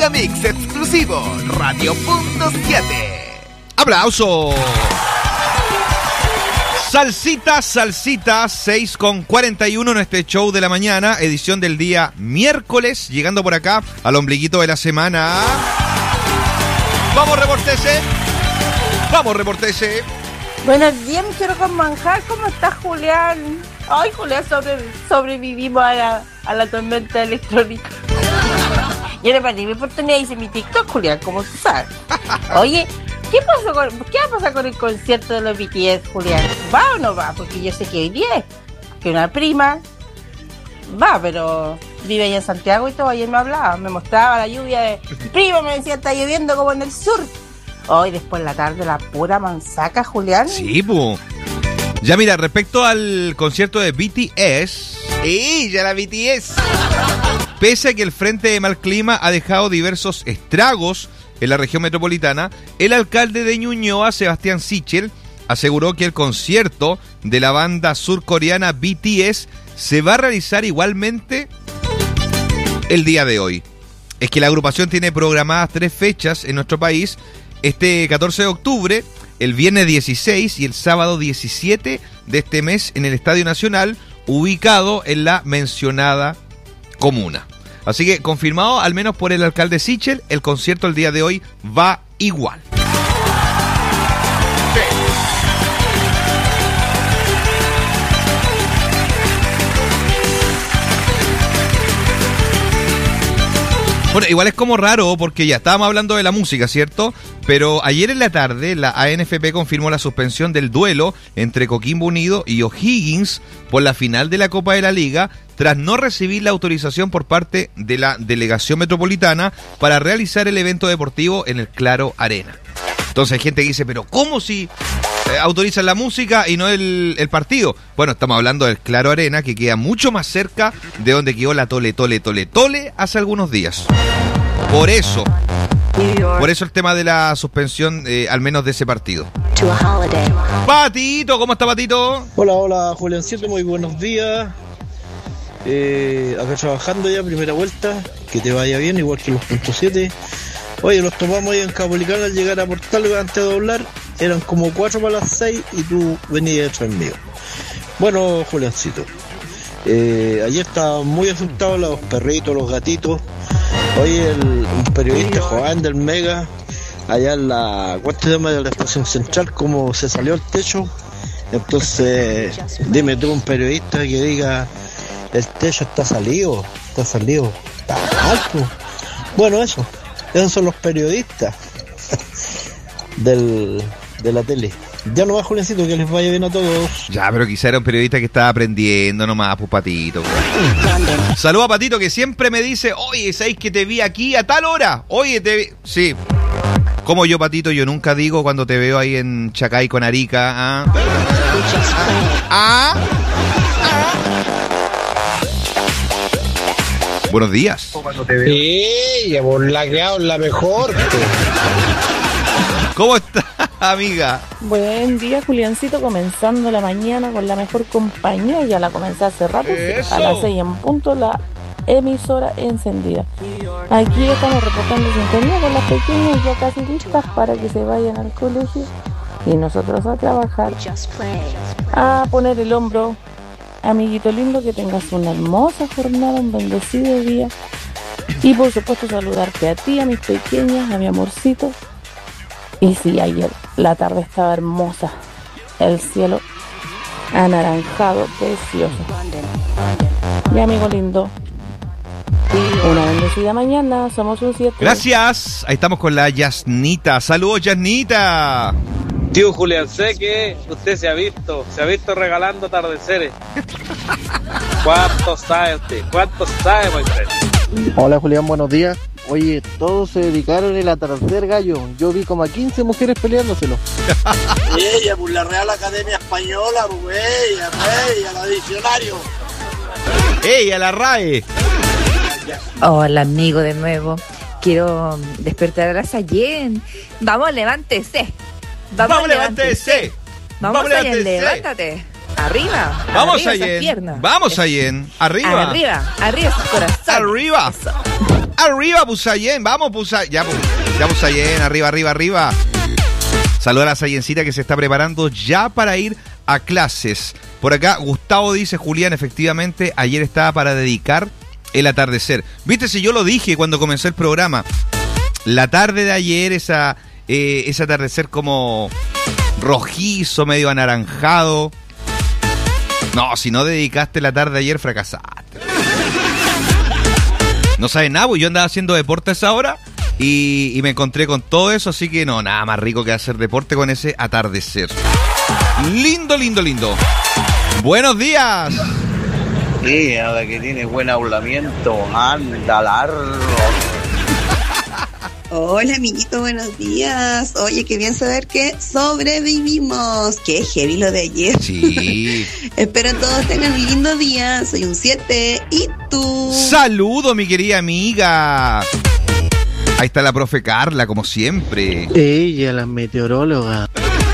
Megamix exclusivo Radio.7. ¡Aplauso! Salsita, 6:41 en este show de la mañana, edición del día miércoles, llegando por acá al ombliguito de la semana. ¡Vamos, reportese! ¡Vamos, reportese! Buenos días, mi choro con manjar. ¿Cómo estás, Julián? Ay, Julián, sobrevivimos a la tormenta electrónica. Yo le perdí mi oportunidad y hice mi TikTok, Julián, como tú sabes. Oye, ¿qué va a pasar con el concierto de los BTS, Julián? ¿Va o no va? Porque yo sé que hoy día que una prima va, pero vive allá en Santiago y todo. Ayer me hablaba, me mostraba la lluvia de... Prima, me decía, está lloviendo como en el sur. Hoy, después de la tarde, la pura manzaca, Julián. Sí, po. Ya mira, respecto al concierto de BTS... ¡Ya la BTS! Pese a que el frente de mal clima ha dejado diversos estragos en la región metropolitana, el alcalde de Ñuñoa, Sebastián Sichel, aseguró que el concierto de la banda surcoreana BTS se va a realizar igualmente el día de hoy. Es que la agrupación tiene programadas 3 fechas en nuestro país, este 14 de octubre, el viernes 16 y el sábado 17 de este mes en el Estadio Nacional, ubicado en la mencionada comuna. Así que confirmado, al menos por el alcalde Sichel, el concierto el día de hoy va igual. Sí. Bueno, igual es como raro porque ya estábamos hablando de la música, ¿cierto? Pero ayer en la tarde la ANFP confirmó la suspensión del duelo entre Coquimbo Unido y O'Higgins por la final de la Copa de la Liga tras no recibir la autorización por parte de la delegación metropolitana para realizar el evento deportivo en el Claro Arena. Entonces hay gente que dice, pero ¿cómo si autorizan la música y no el partido? Bueno, estamos hablando del Claro Arena, que queda mucho más cerca de donde quedó la Tole hace algunos días. Por eso el tema de la suspensión, al menos de ese partido. Patito, ¿cómo está, Patito? Hola, Juliancito, muy buenos días. Acá trabajando ya, primera vuelta. Que te vaya bien, igual que los .7. Oye, los tomamos ahí en Capolicán al llegar a Portal antes de doblar. Eran como 4 para las 6 y tú venías detrás mío. Bueno, Juliancito, ayer estaban muy asustados los perritos, los gatitos. Hoy un periodista, Joan del Mega, allá en la cuarta de la estación central, como se salió al techo. Entonces, dime tú, un periodista que diga, el techo está salido, está alto. Bueno, esos son los periodistas de la tele. Ya no va, Juliancito, que les vaya bien a todos. Ya, pero quizá era un periodista que estaba aprendiendo nomás, pues, Patito. Saluda a Patito, que siempre me dice, oye, ¿sabéis que te vi aquí a tal hora? Oye, te vi... Sí. Como yo, Patito, yo nunca digo cuando te veo ahí en Chacay con Arica. Buenos días. Sí, por la creado la mejor. ¿Cómo estás, amiga? Buen día, Juliancito, comenzando la mañana con la mejor compañía. Ya la comencé hace rato, a las 6 en punto, la emisora encendida. Aquí estamos reportando sintonía con las pequeñas ya casi listas para que se vayan al colegio y nosotros a trabajar, a poner el hombro. Amiguito lindo, que tengas una hermosa jornada, un bendecido día y por supuesto saludarte a ti, a mis pequeñas, a mi amorcito. Y sí, ayer la tarde estaba hermosa, el cielo anaranjado, precioso. Mi amigo lindo, una bendecida mañana, somos un 7. Gracias, ahí estamos con la Yasnita. Saludos, Yasnita. Tío Julián, sé que usted se ha visto regalando atardeceres. ¿Cuánto sabe usted? ¿Cuánto sabe, Moisés? Hola, Julián, buenos días. Oye, todos se dedicaron el atardecer, gallo. Yo vi como a 15 mujeres peleándoselo. Ella, pues la Real Academia Española, pues ella, la diccionario. ¡Ey, a la RAE! Hola, amigo, de nuevo. Quiero despertar a la Sayen. Vamos, levántese. Vamos, levántese. Vamos, Sayen, levántate. Arriba. Vamos, arriba Sayen. Vamos, Sayen. Arriba. Arriba sus corazones. Arriba. Eso. Arriba, Pusayen, vamos, Pusayen. Ya, Pusayen, arriba. Saluda a la Sayencita que se está preparando ya para ir a clases. Por acá, Gustavo dice, Julián, efectivamente, ayer estaba para dedicar el atardecer. Viste, si yo lo dije cuando comenzó el programa, la tarde de ayer, ese atardecer como rojizo, medio anaranjado. No, si no dedicaste la tarde de ayer, fracasaste. No sabes nada, pues yo andaba haciendo deporte a esa hora y me encontré con todo eso, así que no, nada más rico que hacer deporte con ese atardecer. Lindo. Buenos días. Sí, ahora que tiene buen hablamiento, anda largo. Hola, amiguito, buenos días. Oye, qué bien saber que sobrevivimos. Qué heavy lo de ayer. Sí. Espero todos tengan un lindo día. Soy un 7. ¿Y tú? Saludo, mi querida amiga. Ahí está la profe Carla, como siempre. Ella, la meteoróloga.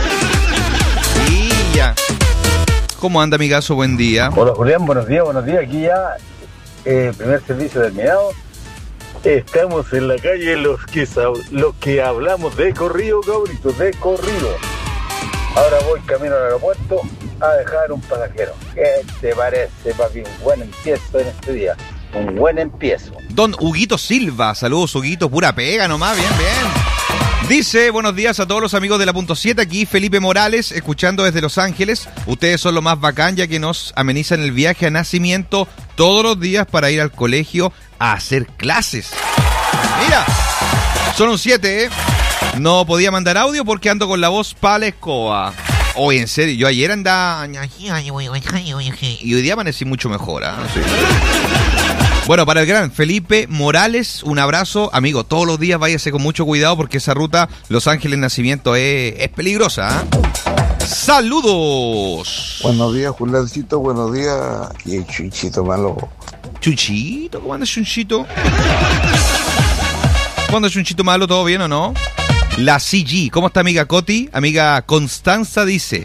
Ella. ¿Cómo anda, amigazo? Buen día. Hola, Julián, buenos días. Aquí ya, primer servicio terminado. Estamos en la calle los que hablamos de corrido, cabritos, de corrido. Ahora voy camino al aeropuerto a dejar un pasajero. ¿Qué te parece, papi? Un buen empiezo en este día. Un buen empiezo. Don Huguito Silva, saludos, Huguito, pura pega nomás, bien. Dice, buenos días a todos los amigos de la Punto 7, aquí Felipe Morales, escuchando desde Los Ángeles. Ustedes son lo más bacán, ya que nos amenizan el viaje a Nacimiento todos los días para ir al colegio a hacer clases. Mira, son un 7, ¿eh? No podía mandar audio porque ando con la voz para la escoba. Oye, en serio, yo ayer andaba y hoy día amanecí mucho mejor, ¿eh? Sí. Bueno, para el gran Felipe Morales, un abrazo. Amigo, todos los días váyase con mucho cuidado porque esa ruta Los Ángeles Nacimiento es peligrosa, ¿eh? ¡Saludos! Buenos días, Juliancito, buenos días. Aquí hay Chuchito malo. ¿Chuchito? ¿Cómo anda Chunchito? ¿Cómo anda Chunchito malo? ¿Todo bien o no? La CG, ¿cómo está amiga Coti? Amiga Constanza dice...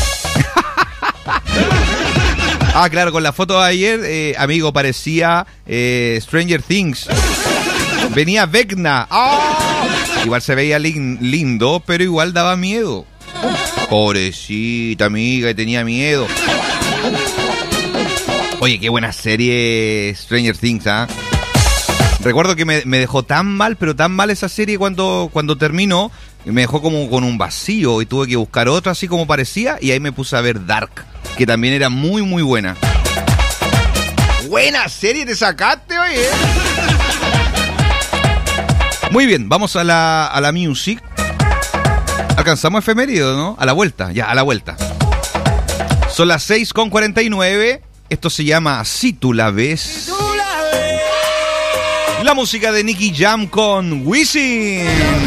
Ah, claro, con la foto de ayer, amigo, parecía Stranger Things. Venía Vecna. ¡Oh! Igual se veía lindo, pero igual daba miedo. Pobrecita amiga, tenía miedo. Oye, qué buena serie Stranger Things, ¿ah? Recuerdo que me dejó tan mal, pero tan mal esa serie cuando terminó, me dejó como con un vacío y tuve que buscar otra así como parecía y ahí me puse a ver Dark, que también era muy muy buena. Buena serie te sacaste, oye. Muy bien, vamos a la music. Alcanzamos efemérido, ¿no? A la vuelta, ya, a la vuelta. Son las 6:49. Esto se llama Si tú la ves. La música de Nicky Jam con Wisin.